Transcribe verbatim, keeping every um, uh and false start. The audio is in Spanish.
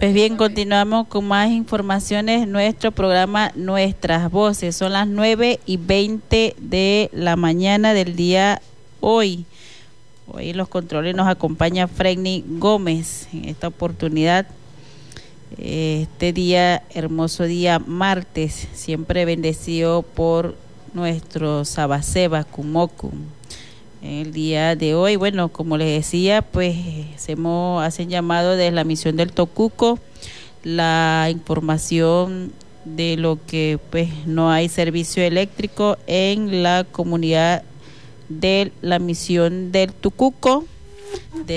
Pues bien, continuamos con más informaciones. Nuestro programa Nuestras Voces. Son las nueve y veinte de la mañana del día hoy. Hoy en los controles nos acompaña Fredny Gómez. En esta oportunidad, este día, hermoso día martes, siempre bendecido por nuestro Sabaseba Kumoku. El día de hoy, bueno, como les decía, pues hacemos, hacen llamado desde la misión del Tocuco la información de lo que pues no hay servicio eléctrico en la comunidad de la misión del Tocuco. De